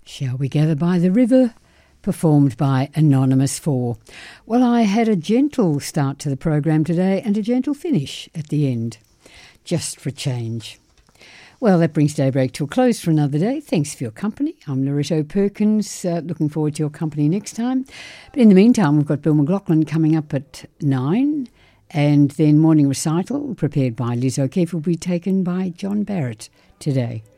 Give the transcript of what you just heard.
Shall We Gather by the River, performed by Anonymous 4. Well, I had a gentle start to the program today and a gentle finish at the end, just for a change. Well, that brings Daybreak to a close for another day. Thanks for your company. I'm Loretto Perkins, looking forward to your company next time. But in the meantime, we've got Bill McLaughlin coming up at 9, and then morning recital prepared by Liz O'Keefe will be taken by John Barrett today.